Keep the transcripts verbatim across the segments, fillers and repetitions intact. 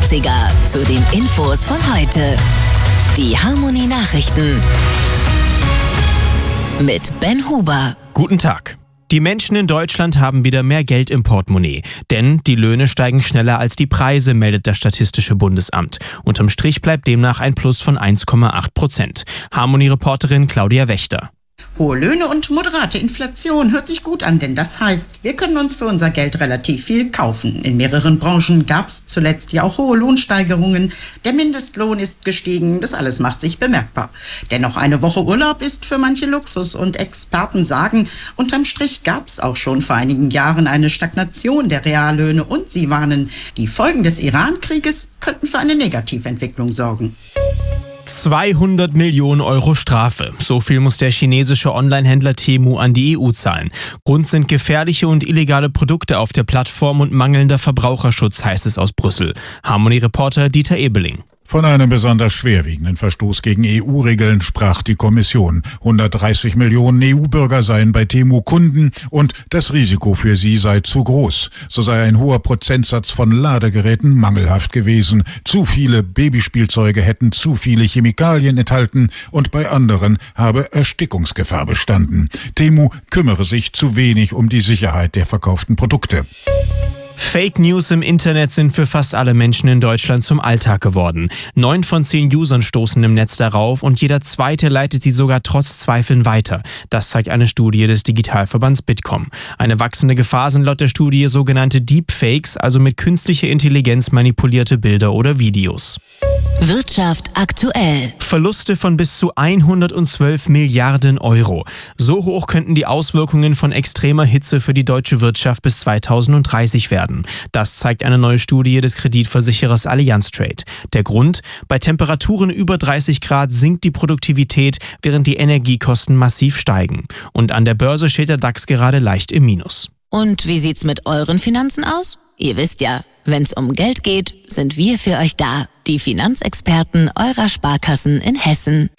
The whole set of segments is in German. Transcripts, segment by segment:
neunziger zu den Infos von heute. Die Harmony Nachrichten mit Ben Huber. Guten Tag. Die Menschen in Deutschland haben wieder mehr Geld im Portemonnaie. Denn die Löhne steigen schneller als die Preise, meldet das Statistische Bundesamt. Unterm Strich bleibt demnach ein Plus von eins Komma acht Prozent. Harmony-Reporterin Claudia Wächter. Hohe Löhne und moderate Inflation hört sich gut an, denn das heißt, wir können uns für unser Geld relativ viel kaufen. In mehreren Branchen gab es zuletzt ja auch hohe Lohnsteigerungen. Der Mindestlohn ist gestiegen, das alles macht sich bemerkbar. Dennoch eine Woche Urlaub ist für manche Luxus und Experten sagen, unterm Strich gab es auch schon vor einigen Jahren eine Stagnation der Reallöhne und sie warnen, die Folgen des Iran-Krieges könnten für eine Negativentwicklung sorgen. zweihundert Millionen Euro Strafe. So viel muss der chinesische Onlinehändler Temu an die E U zahlen. Grund sind gefährliche und illegale Produkte auf der Plattform und mangelnder Verbraucherschutz, heißt es aus Brüssel. Harmony-Reporter Dieter Ebeling. Von einem besonders schwerwiegenden Verstoß gegen E U-Regeln sprach die Kommission. hundertdreißig Millionen E U-Bürger seien bei Temu Kunden und das Risiko für sie sei zu groß. So sei ein hoher Prozentsatz von Ladegeräten mangelhaft gewesen. Zu viele Babyspielzeuge hätten zu viele Chemikalien enthalten und bei anderen habe Erstickungsgefahr bestanden. Temu kümmere sich zu wenig um die Sicherheit der verkauften Produkte. Fake News im Internet sind für fast alle Menschen in Deutschland zum Alltag geworden. Neun von zehn Usern stoßen im Netz darauf und jeder zweite leitet sie sogar trotz Zweifeln weiter. Das zeigt eine Studie des Digitalverbands Bitkom. Eine wachsende Gefahr sind laut der Studie sogenannte Deepfakes, also mit künstlicher Intelligenz manipulierte Bilder oder Videos. Wirtschaft aktuell. Verluste von bis zu hundertzwölf Milliarden Euro. So hoch könnten die Auswirkungen von extremer Hitze für die deutsche Wirtschaft bis zweitausenddreißig werden. Das zeigt eine neue Studie des Kreditversicherers Allianz Trade. Der Grund? Bei Temperaturen über dreißig Grad sinkt die Produktivität, während die Energiekosten massiv steigen. Und an der Börse steht der DAX gerade leicht im Minus. Und wie sieht's mit euren Finanzen aus? Ihr wisst ja, wenn's um Geld geht, sind wir für euch da. Die Finanzexperten eurer Sparkassen in Hessen.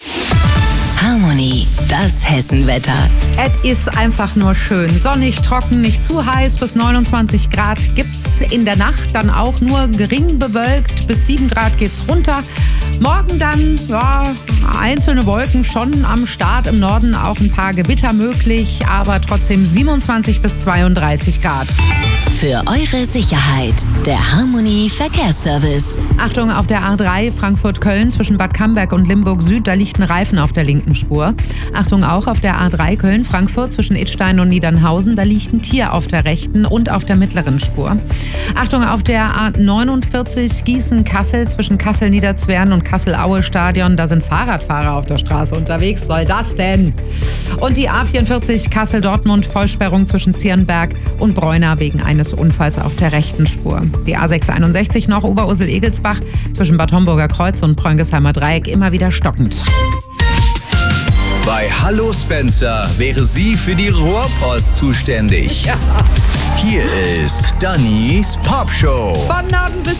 Harmony, das Hessenwetter. Es ist einfach nur schön. Sonnig, trocken, nicht zu heiß. Bis neunundzwanzig Grad gibt's in der Nacht. Dann auch nur gering bewölkt. Bis sieben Grad geht's runter. Morgen dann, ja, einzelne Wolken schon am Start. Im Norden auch ein paar Gewitter möglich. Aber trotzdem siebenundzwanzig bis zweiunddreißig Grad. Für eure Sicherheit, der Harmony Verkehrsservice. Achtung, auf der A drei Frankfurt-Köln zwischen Bad Camberg und Limburg Süd, da liegt ein Reifen auf der linken Spur. Achtung auch auf der A drei Köln-Frankfurt zwischen Idstein und Niedernhausen, da liegt ein Tier auf der rechten und auf der mittleren Spur. Achtung auf der A neunundvierzig Gießen-Kassel zwischen Kassel-Niederzwern und Kassel-Aue-Stadion, da sind Fahrradfahrer auf der Straße unterwegs. Soll das denn? Und die A vierundvierzig Kassel-Dortmund, Vollsperrung zwischen Zierenberg und Bräuna wegen eines Unfalls auf der rechten Spur. Die A sechshunderteinundsechzig noch Oberursel-Egelsbach zwischen Bad Homburger Kreuz und Preungesheimer Dreieck immer wieder stockend. Bei Hallo Spencer wäre sie für die Rohrpost zuständig. Ja. Hier ist Dannys Popshow. Von Norden bis